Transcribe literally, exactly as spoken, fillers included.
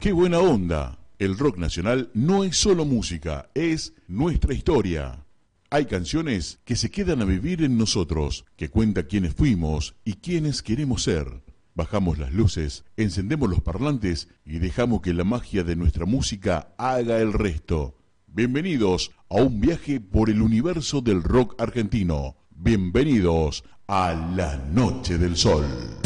¡Qué buena onda! El rock nacional no es solo música, es nuestra historia. Hay canciones que se quedan a vivir en nosotros, que cuentan quiénes fuimos y quiénes queremos ser. Bajamos las luces, encendemos los parlantes y dejamos que la magia de nuestra música haga el resto. Bienvenidos a un viaje por el universo del rock argentino. Bienvenidos a La Noche del Sol.